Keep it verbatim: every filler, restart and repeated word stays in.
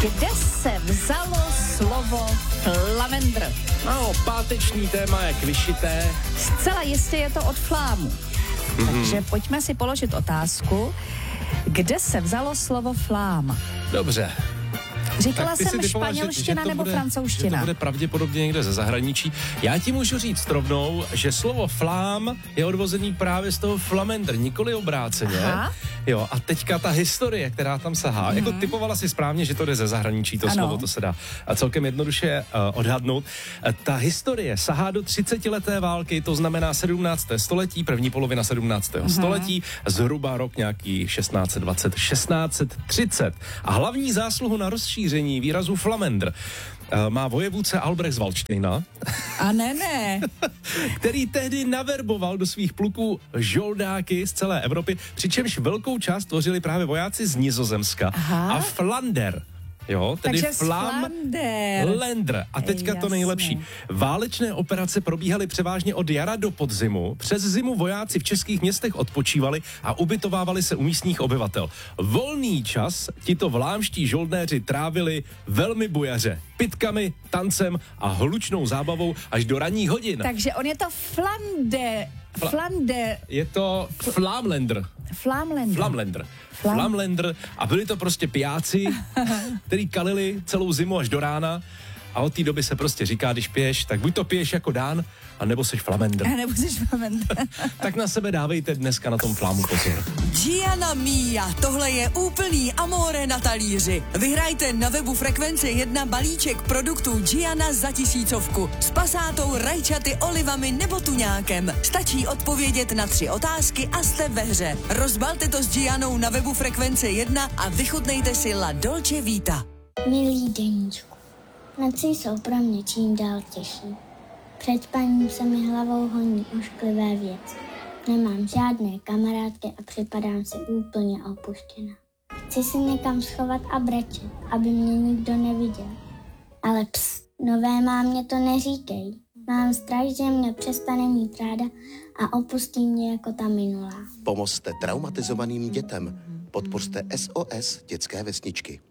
Kde se vzalo slovo flamendr? No, páteční téma je vyšité. Zcela jistě je to od flámu. Mm-hmm. Takže pojďme si položit otázku, kde se vzalo slovo flám? Dobře. Říkala jsem španělština nebo bude, francouzština? Že to bude pravděpodobně někde ze zahraničí. Já ti můžu říct rovnou, že slovo flám je odvozený právě z toho flamendr, nikoli obráceně. Aha. Jo, a teďka ta historie, která tam sahá, mm-hmm. jako typovala si správně, že to jde ze zahraničí, to ano. slovo, to se dá a celkem jednoduše uh, odhadnout. Uh, ta historie sahá do třicetileté války, to znamená sedmnácté století, první polovina sedmnáctého Mm-hmm. století, zhruba rok nějaký šestnáct dvacet, šestnáct třicet. A hlavní zásluhu na rozšíření výrazu flamendr uh, má vojevůdce Albrecht z Valdštejna. A ne, ne. Který tehdy naverboval do svých pluků žoldáky z celé Evropy, přičemž velkou část tvořili právě vojáci z Nizozemska. Aha. A Flander. Jo, tedy Takže Flamländer. A teďka to nejlepší. Válečné operace probíhaly převážně od jara do podzimu. Přes zimu vojáci v českých městech odpočívali a ubytovávali se u místních obyvatel. Volný čas tito vlámští žoldnéři trávili velmi bujaře. Pitkami, tancem a hlučnou zábavou až do ranních hodin. Takže on je to Flander. Fla- Flander. Je to Flamländer. Flamländer. Flamländer. Flam- Flamländer. A byli to prostě pijáci, který kalili celou zimu až do rána. A od té doby se prostě říká, když piješ, tak buď to piješ jako Dán, a nebo seš Flamender. A nebo seš Flamender. Tak na sebe dávejte dneska na tom flámu pozor. Gianna Mia, tohle je úplný amore na talíři. Vyhrajte na webu Frekvence jedna balíček produktů Gianna za tisícovku. S pasátou, rajčaty, olivami nebo tuňákem. Stačí odpovědět na tři otázky a jste ve hře. Rozbalte to s Giannou na webu Frekvence jedna a vychutnejte si La Dolce Vita. Milý deníčku, noci jsou pro mě čím dál těžší. Před spaním se mi hlavou honí ošklivé věci. Nemám žádné kamarádky a připadám si úplně opuštěná. Chci si někam schovat a brečet, aby mě nikdo neviděl. Ale ps, nové mámě to neříkej. Mám strach, že mě přestane mít ráda a opustí mě jako ta minulá. Pomozte traumatizovaným dětem. Podpořte S O S dětské vesničky.